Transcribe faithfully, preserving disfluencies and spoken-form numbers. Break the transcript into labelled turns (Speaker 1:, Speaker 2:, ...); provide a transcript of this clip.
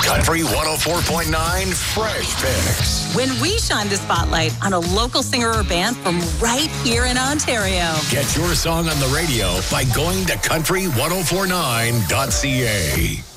Speaker 1: Country one oh four point nine Fresh Picks.
Speaker 2: When we shine the spotlight on a local singer or band from right here in Ontario.
Speaker 1: Get your song on the radio by going to country ten forty-nine dot c a.